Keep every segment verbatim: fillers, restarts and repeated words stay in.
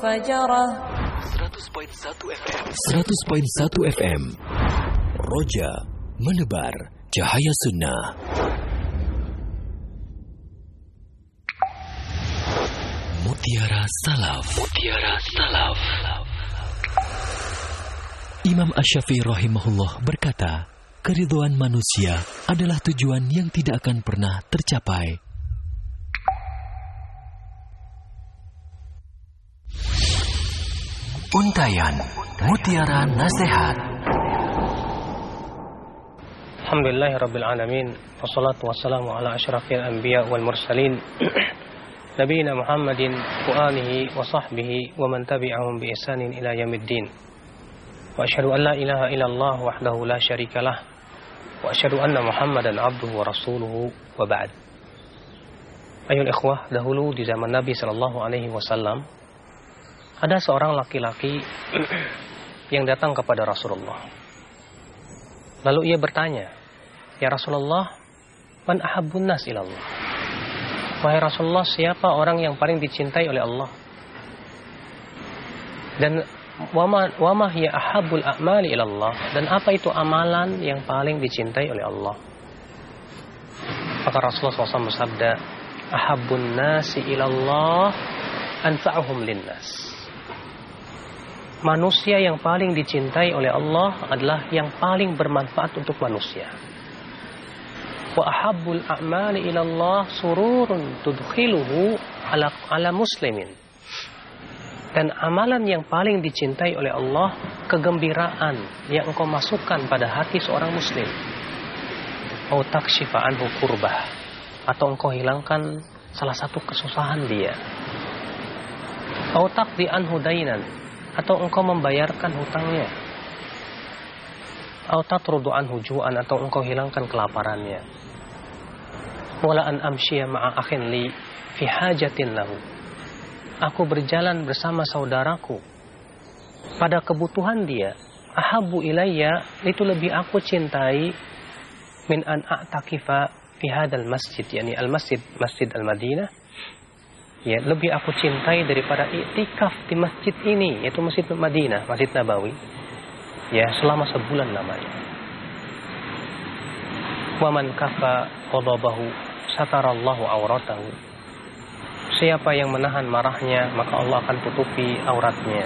فجرة seratus koma satu F M seratus koma satu F M Roja menebar cahaya sunnah. Mutiara Salaf. Mutiara Salaf. Imam Asy-Syafi'i rahimahullah berkata, keridhaan manusia adalah tujuan yang tidak akan pernah tercapai. Untayan Mutiara Nasihat. Alhamdulillahirabbil alamin, wassalatu wassalamu ala asyrafil anbiya wal mursalin nabiyina Muhammadin wa alihi wa sahbihi wa man tabi'ahum bi ihsanin ila yaumiddin. Wa asyhadu an la ilaha illallah wahdahu la syarikalah wa asyhadu anna Muhammadan abduhu wa rasuluhu wa ba'd. Ayol ikhwah, dahulu di zaman Nabi sallallahu alaihi wasallam ada seorang laki-laki yang datang kepada Rasulullah. Lalu ia bertanya, "Ya Rasulullah, man ahabbun nas ilallah?" Wahai Rasulullah, siapa orang yang paling dicintai oleh Allah? Dan wama wama hiya ahabbul a'mali ilallah? Dan apa itu amalan yang paling dicintai oleh Allah? Maka Rasulullah shallallahu alaihi wasallam bersabda, "Ahabbun nasi ilallah anfa'uhum linnas." Manusia yang paling dicintai oleh Allah adalah yang paling bermanfaat untuk manusia. Wa ahabbul a'mali ilallah sururun tudkhiluhu ala, ala muslimin. Dan amalan yang paling dicintai oleh Allah, kegembiraan yang engkau masukkan pada hati seorang muslim. Au takshifa anhu kurbah, atau engkau hilangkan salah satu kesusahan dia. Au taqdi anhu dainan, atau engkau membayarkan hutangnya. Au tatrudu anhu ju'an, atau engkau hilangkan kelaparannya. Wala an amshiya ma'a akhin li fi hajatin lahu. Aku berjalan bersama saudaraku pada kebutuhan dia. Ahabbu ilayya, itu lebih aku cintai min an a'takifa fi hadzal masjid, yakni al-masjid, Masjid Al-Madinah. Ya, lebih aku cintai daripada iktikaf di masjid ini, yaitu Masjid Madinah, Masjid Nabawi. Ya, selama sebulan lamanya. Wa man kafa ghadabahu satarallahu auratahu. Siapa yang menahan marahnya, maka Allah akan tutupi auratnya.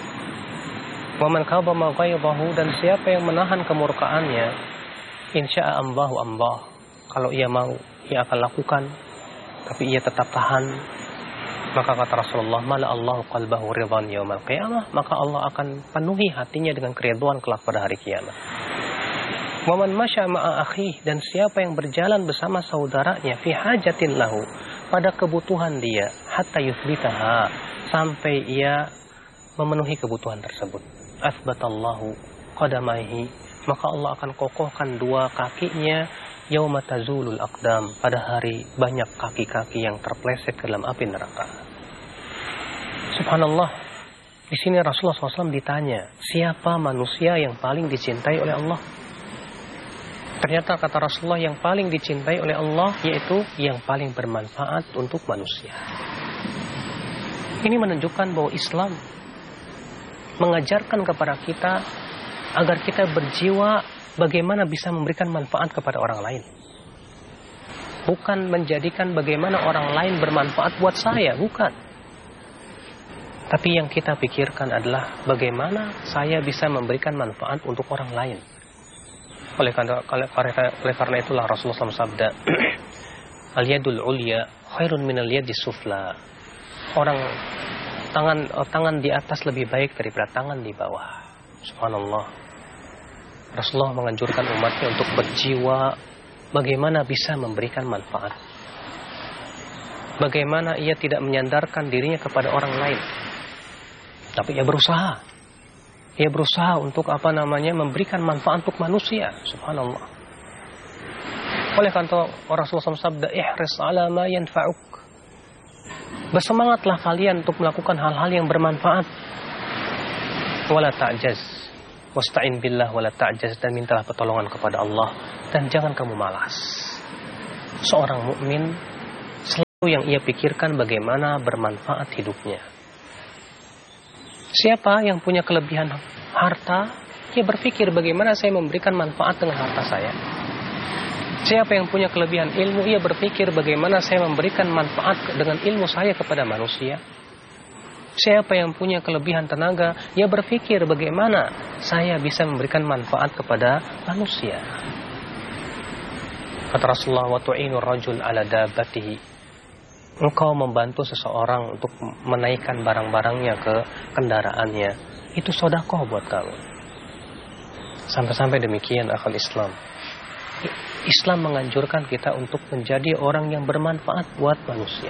Wa man kabama ghaidahu, dan siapa yang menahan kemurkaannya, insya'a ambahu ambah. Kalau ia mau, ia akan lakukan, tapi ia tetap tahan. Maka kata Rasulullah, mala Allahu qalbahu ridwan yaumal qiyamah, maka Allah akan penuhi hatinya dengan keridhaan kelak pada hari kiamat. Wa man masya ma'a akhihi, dan siapa yang berjalan bersama saudaranya fi hajatin lahu, pada kebutuhan dia, hatta yuthbitaha, sampai ia memenuhi kebutuhan tersebut. Asbatallahu qadamaihi, maka Allah akan kokohkan dua kakinya yauma tazulul aqdam, pada hari banyak kaki-kaki yang terpeleset ke dalam api neraka. Subhanallah, di sini Rasulullah shallallahu alaihi wasallam ditanya, siapa manusia yang paling dicintai oleh Allah? Ternyata kata Rasulullah, yang paling dicintai oleh Allah yaitu yang paling bermanfaat untuk manusia. Ini menunjukkan bahwa Islam mengajarkan kepada kita agar kita berjiwa bagaimana bisa memberikan manfaat kepada orang lain. Bukan menjadikan bagaimana orang lain bermanfaat buat saya, bukan. Tapi yang kita pikirkan adalah bagaimana saya bisa memberikan manfaat untuk orang lain. Oleh karena, oleh karena itulah Rasulullah shallallahu alaihi wasallam sabda, al-yadul ulya khairun minal yadis sufla. Orang tangan tangan di atas lebih baik daripada tangan di bawah. Subhanallah. Rasulullah menganjurkan umatnya untuk berjiwa bagaimana bisa memberikan manfaat. Bagaimana ia tidak menyandarkan dirinya kepada orang lain, tapi ia berusaha. Ia berusaha untuk apa namanya memberikan manfaat untuk manusia. Subhanallah. Oleh karena Rasulullah shallallahu alaihi wasallam sabda, ihris ala ma yanfa'uk. Bersemangatlah kalian untuk melakukan hal-hal yang bermanfaat. Wala ta'jaz. Wasta'in billah wala ta'jaz, dan mintalah pertolongan kepada Allah dan jangan kamu malas. Seorang mukmin selalu yang ia pikirkan bagaimana bermanfaat hidupnya. Siapa yang punya kelebihan harta, dia berpikir bagaimana saya memberikan manfaat dengan harta saya. Siapa yang punya kelebihan ilmu, ia berpikir bagaimana saya memberikan manfaat dengan ilmu saya kepada manusia. Siapa yang punya kelebihan tenaga, ia berpikir bagaimana saya bisa memberikan manfaat kepada manusia. Kata Rasulullah, wa tu'inur rajul ala dabbatihi. Engkau membantu seseorang untuk menaikkan barang-barangnya ke kendaraannya, itu sedekah buat kamu. Sampai-sampai demikian akal Islam. Islam menganjurkan kita untuk menjadi orang yang bermanfaat buat manusia.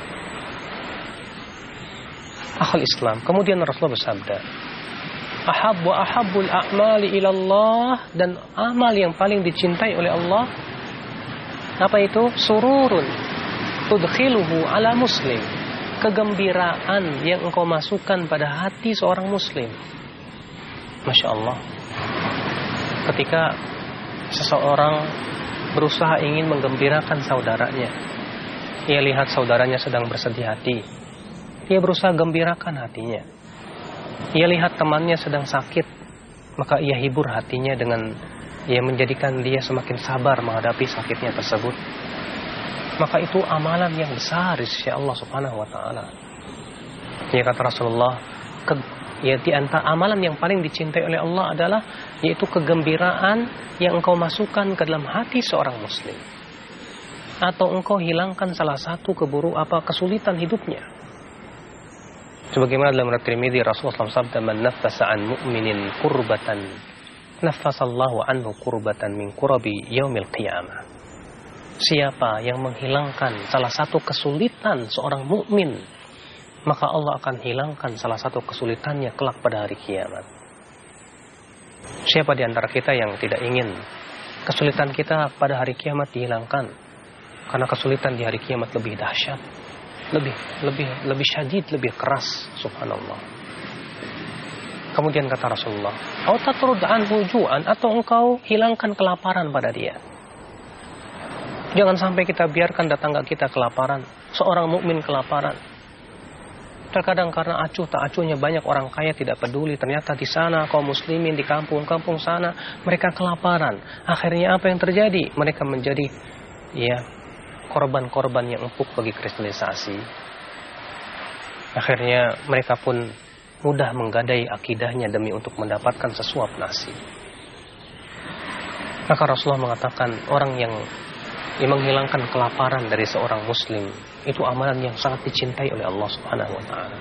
Akal Islam. Kemudian Rasulullah bersabda, ahabbu ahabbul a'mali ilallah, dan amal yang paling dicintai oleh Allah, apa itu? Sururun tudkhiluhu ala muslim. Kegembiraan yang engkau masukkan pada hati seorang muslim. Masya Allah. Ketika seseorang berusaha ingin menggembirakan saudaranya, ia lihat saudaranya sedang bersedih hati, ia berusaha gembirakan hatinya. Ia lihat temannya sedang sakit, maka ia hibur hatinya dengan ia menjadikan dia semakin sabar menghadapi sakitnya tersebut. Maka itu amalan yang besar di sisi Allah Subhanahu wa taala. Ya, kata Rasulullah, ke, ya di antara amalan yang paling dicintai oleh Allah adalah yaitu kegembiraan yang engkau masukkan ke dalam hati seorang muslim, atau engkau hilangkan salah satu keburu apa kesulitan hidupnya. Sebagaimana dalam riwayat Tirmidzi, Rasulullah shallallahu alaihi wasallam, "Man naffasa an mu'minin kurbatan, naffasallahu anhu kurbatan min kurabi yaumil qiyamah." Siapa yang menghilangkan salah satu kesulitan seorang mukmin, maka Allah akan hilangkan salah satu kesulitannya kelak pada hari kiamat. Siapa di antara kita yang tidak ingin kesulitan kita pada hari kiamat dihilangkan? Karena kesulitan di hari kiamat lebih dahsyat, lebih lebih lebih syadid, lebih keras, subhanallah. Kemudian kata Rasulullah, "Au tatrud anhu ju'an," atau engkau hilangkan kelaparan pada dia. Jangan sampai kita biarkan tetangga kita kelaparan, seorang mukmin kelaparan. Terkadang karena acuh tak acuhnya banyak orang kaya tidak peduli, ternyata di sana kaum muslimin di kampung-kampung sana mereka kelaparan. Akhirnya apa yang terjadi? Mereka menjadi ya korban-korban yang empuk bagi kristenisasi. Akhirnya mereka pun mudah menggadai akidahnya demi untuk mendapatkan sesuap nasi. Maka Rasulullah mengatakan, orang yang yang menghilangkan kelaparan dari seorang muslim, itu amalan yang sangat dicintai oleh Allah Subhanahu wa taala.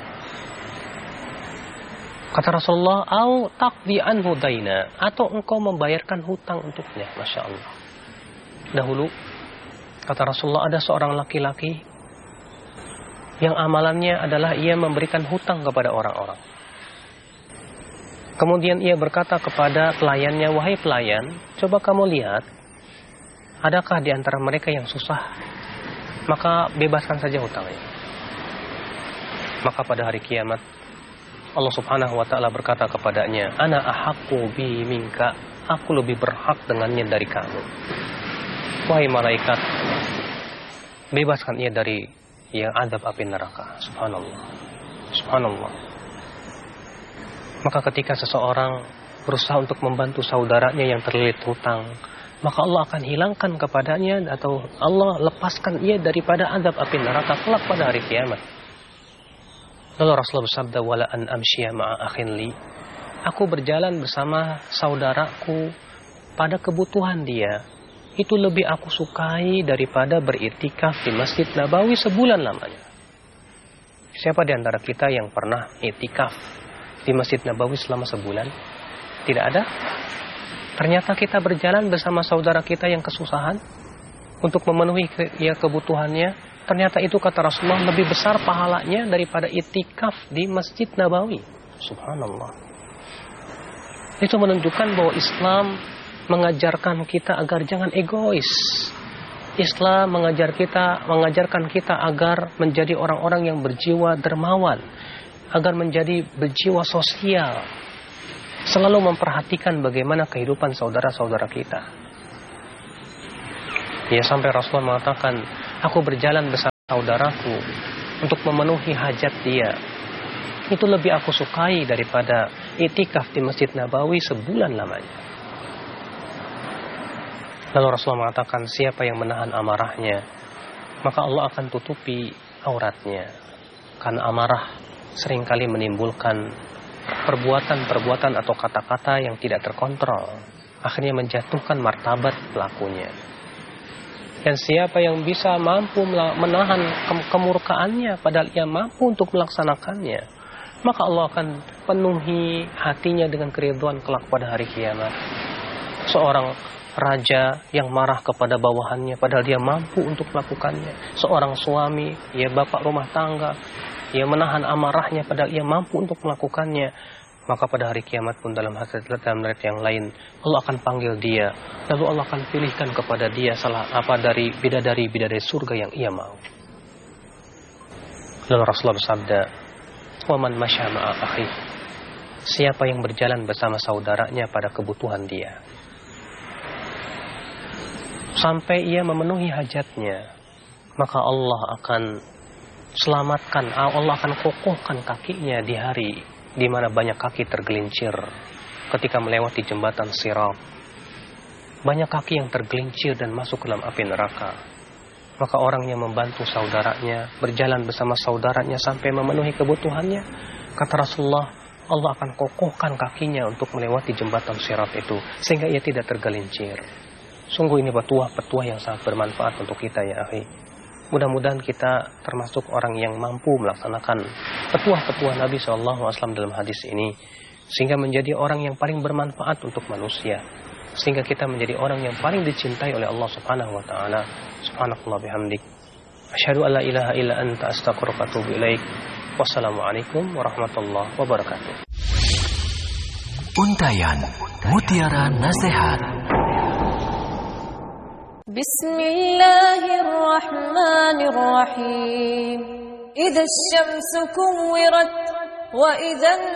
Kata Rasulullah, "Au taqdi anhu daina," atau engkau membayarkan hutang untuknya. Masya Allah. Dahulu kata Rasulullah, ada seorang laki-laki yang amalannya adalah ia memberikan hutang kepada orang-orang. Kemudian ia berkata kepada pelayannya, "Wahai pelayan, coba kamu lihat, adakah di antara mereka yang susah? Maka bebaskan saja hutangnya." Maka pada hari kiamat Allah Subhanahu wa taala berkata kepadanya, "Ana ahaqqu bi minka," aku lebih berhak dengannya dari kamu. Wahai malaikat, bebaskan ia dari yang azab api neraka. Subhanallah. Subhanallah. Maka ketika seseorang berusaha untuk membantu saudaranya yang terlilit hutang, maka Allah akan hilangkan kepadanya atau Allah lepaskan ia daripada azab api neraka kelak pada hari kiamat. Lalu Rasulullah bersabda, "Wala an amshiya ma'a akhin li," aku berjalan bersama saudaraku pada kebutuhan dia, itu lebih aku sukai daripada beriktikaf di Masjid Nabawi sebulan lamanya. Siapa di antara kita yang pernah iktikaf di Masjid Nabawi selama sebulan? Tidak ada. Ternyata kita berjalan bersama saudara kita yang kesusahan untuk memenuhi ke, ya, kebutuhannya. Ternyata itu kata Rasulullah lebih besar pahalanya daripada itikaf di Masjid Nabawi. Subhanallah. Itu menunjukkan bahwa Islam mengajarkan kita agar jangan egois. Islam mengajar kita, mengajarkan kita agar menjadi orang-orang yang berjiwa dermawan, agar menjadi berjiwa sosial, selalu memperhatikan bagaimana kehidupan saudara-saudara kita. Ya, sampai Rasulullah mengatakan, aku berjalan bersama saudaraku untuk memenuhi hajat dia. Itu lebih aku sukai daripada iktikaf di Masjid Nabawi sebulan lamanya. Lalu Rasulullah mengatakan, siapa yang menahan amarahnya, maka Allah akan tutupi auratnya. Karena amarah seringkali menimbulkan perbuatan-perbuatan atau kata-kata yang tidak terkontrol, akhirnya menjatuhkan martabat pelakunya. Dan siapa yang bisa mampu menahan kemurkaannya padahal ia mampu untuk melaksanakannya, maka Allah akan penuhi hatinya dengan keridhaan kelak pada hari kiamat. Seorang raja yang marah kepada bawahannya padahal dia mampu untuk melakukannya. Seorang suami, ya bapak rumah tangga, ia menahan amarahnya padahal ia mampu untuk melakukannya. Maka pada hari kiamat pun dalam hadis dalam riwayat yang lain, Allah akan panggil dia, lalu Allah akan pilihkan kepada dia salah apa dari bidadari-bidadari surga yang ia mau. Lalu Rasulullah bersabda, "Wa man masya ma'a akhi." Siapa yang berjalan bersama saudaranya pada kebutuhan dia, sampai ia memenuhi hajatnya, maka Allah akan selamatkan, Allah akan kokohkan kakinya di hari di mana banyak kaki tergelincir ketika melewati jembatan Sirat. Banyak kaki yang tergelincir dan masuk ke dalam api neraka. Maka orang yang membantu saudaranya, berjalan bersama saudaranya sampai memenuhi kebutuhannya, kata Rasulullah, Allah akan kokohkan kakinya untuk melewati jembatan Sirat itu, sehingga ia tidak tergelincir. Sungguh ini petuah-petuah yang sangat bermanfaat untuk kita ya akhi. Mudah-mudahan kita termasuk orang yang mampu melaksanakan petuah-petuah Nabi shallallahu alaihi wasallam dalam hadis ini, sehingga menjadi orang yang paling bermanfaat untuk manusia, sehingga kita menjadi orang yang paling dicintai oleh Allah Subhanahu wa taala. Subhanakallah bihamdik, asyhadu an la ilaha illa anta, astaghfiruka wa atubu ilaik. Wassalamualaikum warahmatullahi wabarakatuh. Untayan Mutiara Nasihat. Bismillahirrahmanirrahim. Idza asy-syamsu kuwirat wa idza